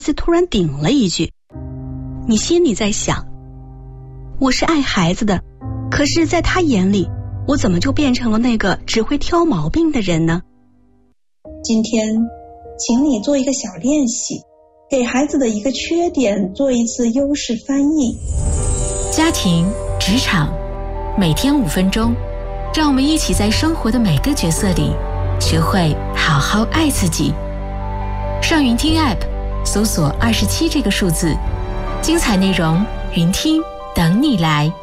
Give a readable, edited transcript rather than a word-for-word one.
子突然顶了一句，你心里在想，我是爱孩子的，可是在他眼里，我怎么就变成了那个只会挑毛病的人呢？ 今天请你做一个小练习，给孩子的一个缺点做一次优势翻译。 家庭、职场，每天5分钟，让我们一起在生活的每个角色里学会好好爱自己。上云听 App 搜索27这个数字，精彩内容云听等你来。